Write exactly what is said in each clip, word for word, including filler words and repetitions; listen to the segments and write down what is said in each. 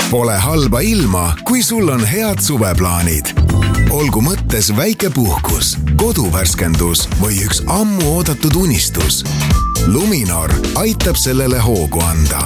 Pole halba ilma, kui sul on head suveplaanid. Olgu mõttes väike puhkus, koduvärskendus või üks ammu oodatud unistus. Luminor aitab sellele hoogu anda.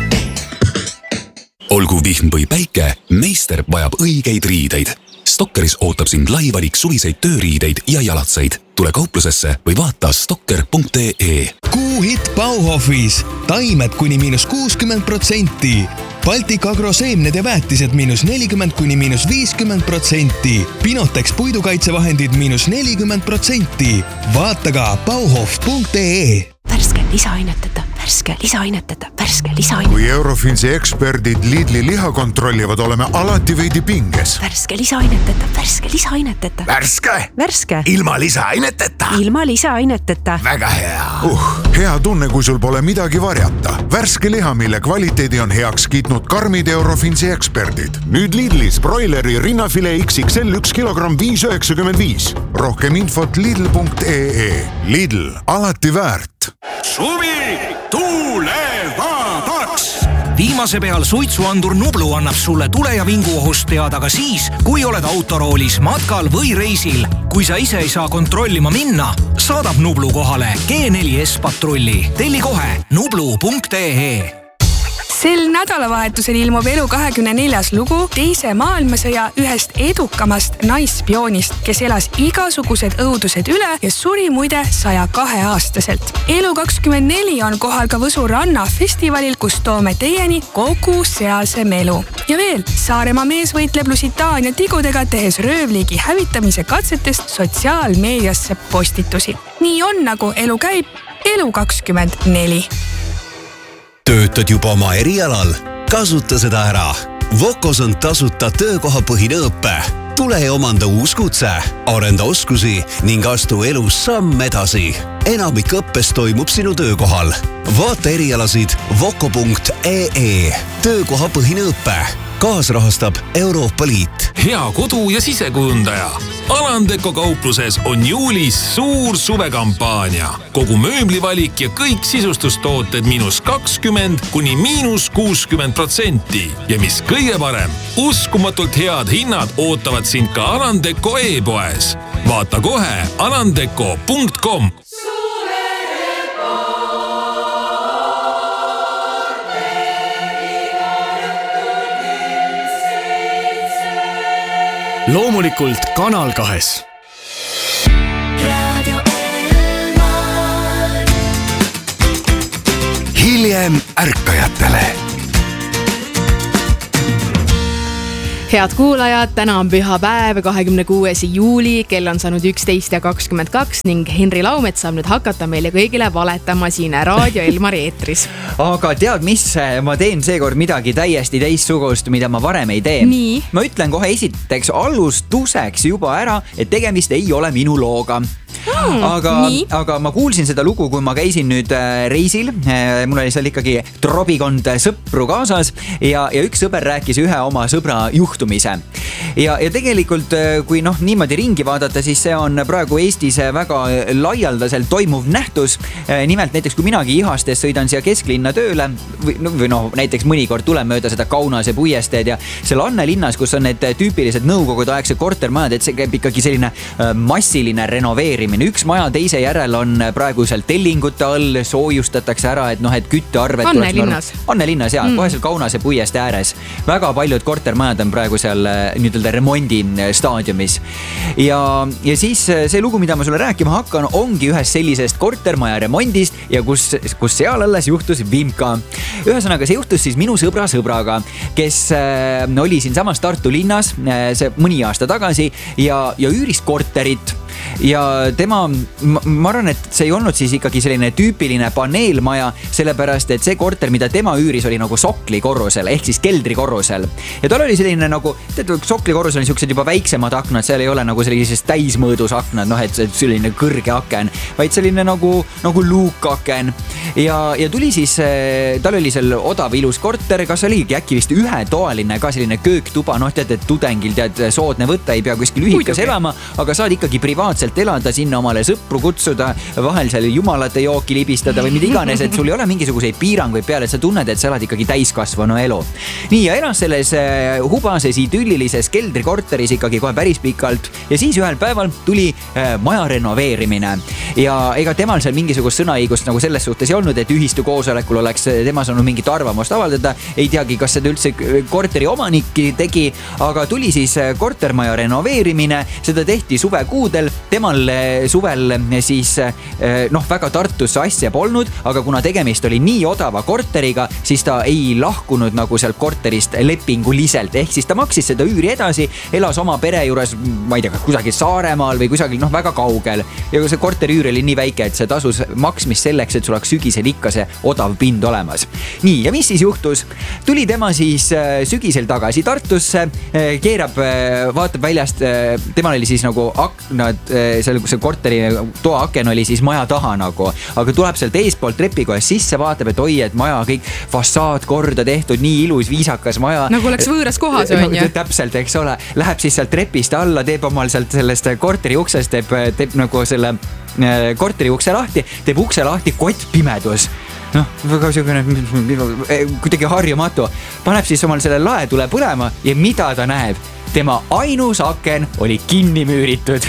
Olgu vihm või päike, meister vajab õigeid riideid. Stokkeris ootab sind laivalik suviseid tööriideid ja jalatseid. Tule kauplusesse või vaata stokker punkt ee. Kuuhitt Bauhofis. Taimed kuni miinus kuuskümmend protsenti. Baltic Agro seemned ja väetised miinus nelikümmend kuni miinus viiskümmend protsenti. Pinotex puidukaitsevahendid miinus nelikümmend protsenti. Vaata ka bauhof punkt ee. Värske lisaaineteta, värske lisaaineteta, värske lisaaineteta. Kui Eurofinsi eksperdid Lidli liha kontrollivad, oleme alati veidi pinges. Värske lisaaineteta, värske lisaaineteta. Värske? Värske. Ilma lisaaineteta? Ilma lisaaineteta. Väga hea. Uh, hea tunne, kui sul pole midagi varjata. Värske liha, mille kvaliteedi on heaks kiitnud karmid Eurofinsi eksperdid. Nüüd Lidlis broileri rinnafile X X L üks kilogramm viis üheksakümmend viis. Rohkem infot lidl punkt ee. Lidl, alati väärt. Suvi tulevabaks! Viimase peal suitsuandur Nublu annab sulle tule- ja vinguohust teada ka siis, kui oled autoroolis, matkal või reisil. Kui sa ise ei saa kontrollima minna, saadab Nublu kohale G neli S patrulli. Telli kohe nublu punkt ee. Sel nädalavahetusel ilmub Elu kahekümne neljas lugu teise maailmasõja ühest edukamast naisspioonist, kes elas igasugused õudused üle ja suri muide saja kahe aastaselt. Elu kakskümmend neli on kohal ka Võsu ranna festivalil, kus toome teieni kogu sealse melu. Ja veel, Saaremaa mees võitleb Lusitaania tigudega, tehes röövliigi hävitamise katsetest sotsiaalmeediasse postitusi. Nii on, nagu elu käib. Elu kakskümmend neli. Töötad juba oma erialal? Kasuta seda ära. Vokos on tasuta töökohapõhine õppe. Tule ja omanda uus kutse, arenda oskusi ning astu elus samm edasi. Enamik õppes toimub sinu töökohal. Vaata erialasid voko punkt ee. Töökohapõhine õppe. Kaasrahastab Euroopa Liit. Hea kodu- ja sisekujundaja. Alandeko kaupluses on juulis suur suvekampaania. Kogu mööblivalik ja kõik sisustustooted miinus kakskümmend kuni miinus kuuskümmend protsenti. Ja mis kõige parem, uskumatult head hinnad ootavad sind ka Alandeko e-poes. Vaata kohe alandeko punkt com. Loomulikult Kanal kahes. Hiljem ärkajatele. Head kuulajad, täna on püha päev, kahekümne kuues juuli, kell on saanud üksteist ja kakskümmend kaks ning Henri Laumets saab nüüd hakata meile kõigile valetama siin Raadio Elmari eetris. Aga tead mis, ma teen seekord midagi täiesti teistsugust, mida ma varem ei tee. Nii? Ma ütlen kohe esiteks alustuseks juba ära, et tegemist ei ole minu looga. Hmm, aga, aga ma kuulsin seda lugu, kui ma käisin nüüd reisil. Mul oli seal ikkagi trobikond sõpru kaasas ja, ja üks sõber rääkis ühe oma sõbra juhtumise. Ja, ja tegelikult, kui noh, niimoodi ringi vaadata, siis see on praegu Eestis väga laialdaselt toimuv nähtus. Nimelt näiteks, kui minagi ihastes sõidan siia kesklinna tööle või, või noh, näiteks mõnikord tulen mööda seda Kaunase puiesteed ja seal Anne linnas, kus on need tüüpilised nõukogude aegse kortermajad, et see käib ikkagi selline massiline renoveerimine. Üks maja teise järel on praegu seal tellingute all, soojustatakse ära, et noh, et küttearved Anne linnas. Anne linnas, jah, mm. kohe seal Kaunase puieste ääres. Väga paljud kortermajad on praegu seal nüüd remondi staadiumis. Ja, ja siis see lugu, mida ma sulle rääkima hakkan, ongi ühest sellisest kortermaja remondist ja kus, kus seal alles juhtus vimka. Ühesõnaga, see juhtus siis minu sõbra sõbraga, kes äh, oli siin samas Tartu linnas äh, see mõni aasta tagasi ja, ja üüris korterit. Ja tema, ma arvan, et see ei olnud siis ikkagi selline tüüpiline paneelmaja, sellepärast, et see korter, mida tema üüris, oli nagu sokli korrusel, ehk siis keldri korrusel. Ja tal oli selline nagu, tead, sokli korrusel on siuksed juba väiksemad aknad, seal ei ole nagu sellisest täismõõdus aknad, noh, et selline kõrge aken, vaid selline nagu, nagu luukaken. Ja, ja tuli siis, tal oli seal odav ilus korter, kas oligi äkki vist ühetoaline, ka selline kööktuba, noh, tead, et tudengil tead soodne võtta, ei pea kuskil ühikas elama, aga saad ikkagi privaatselt privaatselt elada, sinna omale sõpru kutsuda, vahel seal jumalate jooki libistada või mida iganes, et sul ei ole mingisuguseid piiranguid peale, et sa tunned, et sa elad ikkagi täiskasvanu elu. Nii, ja elas selles hubases idyllilises keldrikorteris ikkagi kohe päris pikalt ja siis ühel päeval tuli maja renoveerimine ja ega temal seal mingisugust sõnaõigust nagu selles suhtes ei olnud, et ühistu koosolekul oleks tema saanud mingit arvamust avaldada, ei teagi, kas seda üldse korteri omanikki tegi, aga tuli siis kortermaja renoveerimine, seda tehti suvekuudel, temal suvel siis noh, väga Tartusse asja polnud, aga kuna tegemist oli nii odava korteriga, siis ta ei lahkunud nagu sealt korterist lepinguliselt, ehk siis ta maksis seda üüri edasi, elas oma pere juures, ma ei tea, kusagil Saaremaal või kusagil noh, väga kaugel ja see korteri üür oli nii väike, et see tasus maksmist selleks, et sul oleks sügisel ikka see odav pind olemas. Nii, ja mis siis juhtus? Tuli tema siis sügisel tagasi Tartusse, keerab, vaatab väljast, temal oli siis nagu aknad, see, see korteri toa aken oli siis maja taha nagu, aga tuleb sealt eespoolt trepikojas sisse, vaatab, et oi, et maja kõik fassaad korda tehtud, nii ilus, viisakas maja. Nagu oleks võõras kohas, on ju. Täpselt, eks ole. Läheb siis sealt trepist alla, teeb omal sealt sellest korteri uksest, teeb, teeb nagu selle korteri ukse lahti, teeb ukse lahti, kott pimedus. Noh, väga sügune, kuidagi harjumatu. Paneb siis omal selle lae tule põlema ja mida ta näeb? Tema ainus aken oli kinni müüritud.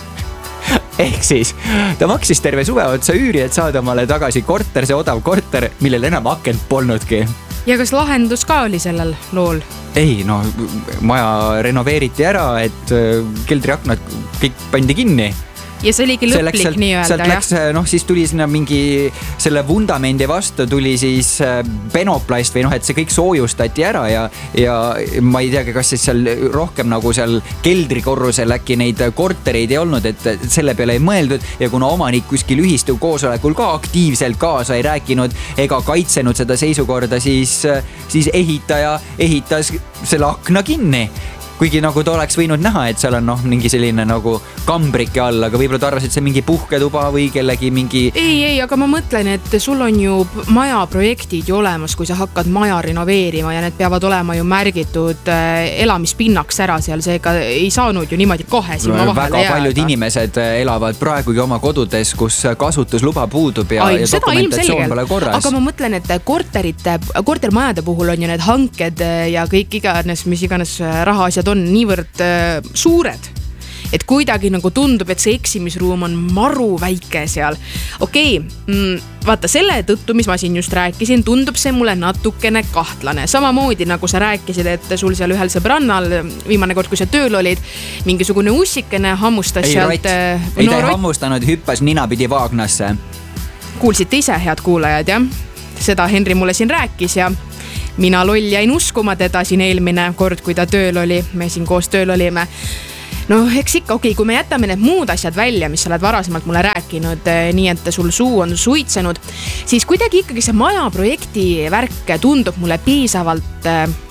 Ehk siis ta maksis terve suve otsa üüri, et saada omale tagasi korter, see odav korter, millel enam akent polnudki. Ja kas lahendus ka oli sellel lool? Ei, no maja renoveeriti ära, et keldriaknad kõik pandi kinni. Ja see oligi lõplik sealt, nii öelda, sealt läks, noh, siis tuli sinna mingi selle vundamendi vastu tuli siis penoplast või noh, et see kõik soojustati ära ja, ja ma ei teagi, kas siis seal rohkem nagu seal keldrikorrusel äkki neid kortereid ei olnud, et selle peale ei mõeldud ja kuna omanik kuskil ühistu koosolekul ka aktiivselt kaasa ei rääkinud ega kaitsenud seda seisukorda, siis, siis ehitaja ehitas selle akna kinni. Kuigi nagu ta oleks võinud näha, et seal on noh, mingi selline nagu kambrike all, aga võib-olla ta arvas, et see mingi puhketuba või kellegi mingi... Ei, ei, aga ma mõtlen, et sul on ju maja projektid ju olemas, kui sa hakkad maja renoveerima ja need peavad olema ju märgitud elamispinnaks ära seal, seega ei saanud ju niimoodi kohe silma vahele väga jääda. Paljud inimesed elavad praegugi oma kodudes, kus kasutusluba puudub ja, Ai, ja dokumentatsioon pole korras. Aga ma mõtlen, et korterite, kortermajade puhul on ju need hanked ja kõik iganes, mis iganes rahaasjad on niivõrd äh, suured, et kuidagi nagu tundub, et see eksimisruum on maru väike seal. Okei, mm, vaata selle tõttu, mis ma siin just rääkisin, tundub see mulle natukene kahtlane. Samamoodi nagu sa rääkisid, et sul seal ühel sõbrannal, viimane kord, kui sa tööl olid, mingisugune ussikene hammustas ei, sealt... Rott. Ei, no, ta ei hammustanud, hüppas ninapidi vaagnasse. Kuulsite ise, head kuulajad, jah? Seda Henri mulle siin rääkis ja mina loll jäin uskuma teda siin eelmine kord, kui ta tööl oli, me siin koos tööl olime. No eks ikka, okei, kui me jätame need muud asjad välja, mis sa oled varasemalt mulle rääkinud, nii et sul suu on suitsenud, siis kuidagi ikkagi see maja projekti värk tundub mulle piisavalt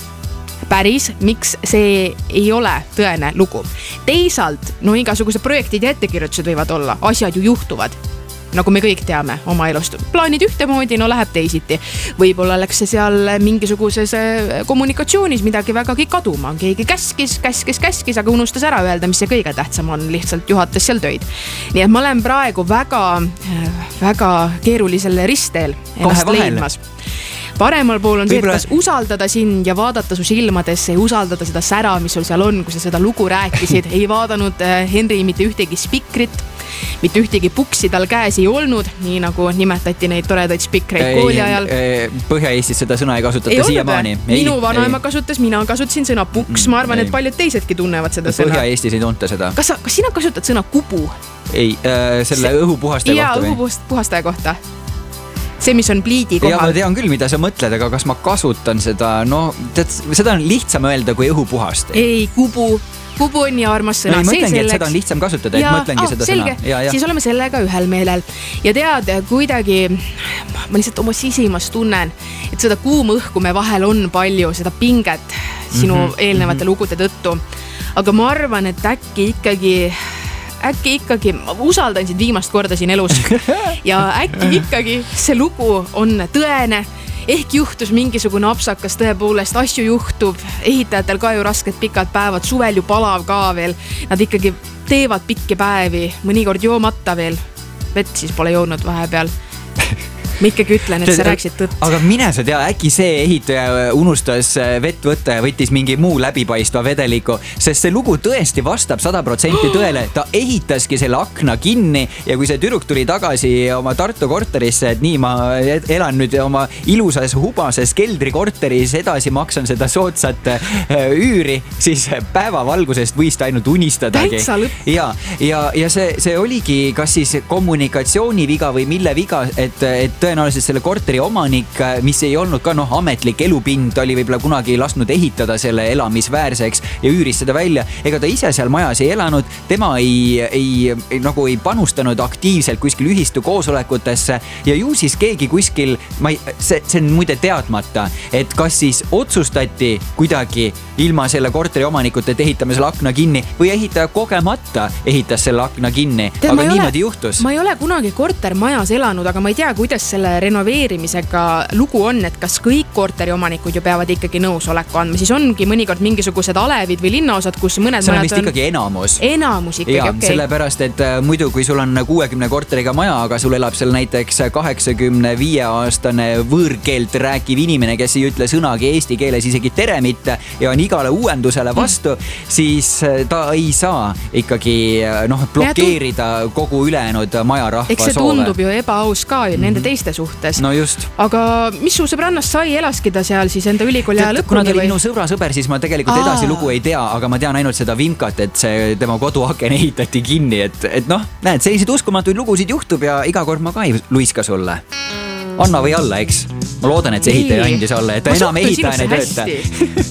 päris, miks see ei ole tõene lugu. Teisalt, no igasugused projektid ja ettekirjutused võivad olla, asjad ju juhtuvad. Nagu me kõik teame oma elust. Plaanid ühtemoodi, no läheb teisiti. Võib-olla läks see seal mingisuguses kommunikatsioonis midagi vägagi kaduma. Keegi käskis, käskis, käskis, aga unustas ära öelda, mis see kõige tähtsam on. Lihtsalt juhatas seal töid. Nii et ma olen praegu väga, väga keerulisel ristteel ennast leidmas. Paremal pool on see, et kas usaldada sind ja vaadata su silmadesse ja usaldada seda sära, mis sul seal on, kui sa seda lugu rääkisid. Ei vaadanud Henri mitte ühtegi spikrit, mitte ühtegi puksi tal käes ei olnud, nii nagu nimetati neid toredaid spikreid kooli ajal. Põhja-Eestis seda sõna ei kasutata ei siiamaani. Minu vanaema kasutas, mina kasutasin sõna puks, ma arvan, et paljud teisedki tunnevad seda sõna. Põhja-Eestis ei tunta seda. Kas, kas sina kasutad sõna kubu? Ei, selle see... õhupuhastaja ja, kohta või? Jaa, õhupuhastaja kohta. See, mis on pliidi kohal. Ja ma tean küll, mida sa mõtled, aga kas ma kasutan seda, no tead, seda on lihtsam öelda kui õhupuhast. Ei, kubu. Kubu on nii armas sõna. No, ei mõtlengi, et seda on lihtsam kasutada, et ja, mõtlengi oh, seda selge. sõna. Ja, ja. Siis oleme sellega ühel meelel. Ja tead, kuidagi ma lihtsalt oma sisimas tunnen, et seda kuuma õhku me vahel on palju, seda pinget sinu mm -hmm. eelnevate mm -hmm. lugude tõttu. Aga ma arvan, et äkki ikkagi... äkki ikkagi, ma usaldan sind viimast korda siin elus ja äkki ikkagi see lugu on tõene, ehk juhtus mingisugune apsakas tõepoolest, asju juhtub, ehitajatel ka ju rasked pikad päevad, suvel ju palav ka veel, nad ikkagi teevad pikki päevi, mõnikord joomata veel. Vett siis pole joodnud vahepeal. Ma ikkagi ütlen, et sa rääksid tõtt. Aga mine sa tea, äkki see ehitaja unustas vett võtta ja võttis mingi muu läbipaistva vedeliku, sest see lugu tõesti vastab sada protsenti tõele. Ta ehitaski selle akna kinni ja kui see tüdruk tuli tagasi oma Tartu korterisse, et nii ma elan nüüd oma ilusas hubases keldrikorteris, edasi maksan seda sootsat üüri, siis päeva valgusest võis ta ainult unistadagi. Täitsa lõpp. Ja, ja, ja see, see oligi kas siis kommunikatsiooniviga või mille viga, et, et tõenäoliselt selle korteri omanik, mis ei olnud ka noh, ametlik elupind, oli võib-olla kunagi lasknud ehitada selle elamisväärseks ja üüris seda välja. Ega ta ise seal majas ei elanud, tema ei, ei, ei, nagu ei panustanud aktiivselt kuskil ühistu koosolekutesse ja ju siis keegi kuskil, ma ei, see, see on muide teadmata, et kas siis otsustati kuidagi ilma selle korteri omanikuta, et ehitame selle akna kinni või ehitaja kogemata ehitas selle akna kinni, Te, aga niimoodi juhtus. Ma ei ole kunagi kortermajas elanud, aga ma ei tea, kuidas selle renoveerimisega lugu on, et kas kõik korteriomanikud ju peavad ikkagi nõusoleku andma, siis ongi mõnikord mingisugused alevid või linnaosad, kus mõned see on vist on... ikkagi enamus. Enamus ikkagi, okei. Okay. Sellepärast, et muidu kui sul on kuuekümne korteriga maja, aga sul elab seal näiteks kaheksakümne viie aastane võõrkeelt rääkiv inimene, kes ei ütle sõnagi eesti keeles isegi tere mitte ja on igale uuendusele vastu, mm. siis ta ei saa ikkagi noh, blokeerida tu... kogu ülejäänud majarahva soove. Eks see tundub ju ebaaus ka ju mm-hmm. nende teiste suhtes. No just. Aga mis su sõbrannast sai, elaski ta seal siis enda ülikooli ja lõpuni? Kuna ta oli minu sõbra sõber, siis ma tegelikult Aa. edasi lugu ei tea, aga ma tean ainult seda vimkat, et see tema koduaken ehitati kinni, et, et noh, näed, selliseid uskumatuid lugusid juhtub ja iga kord ma ka ei luiska sulle. Anna või alla, eks? Ma loodan, et see ehitaja andis alla, et ta enam ehitaja ei tööta.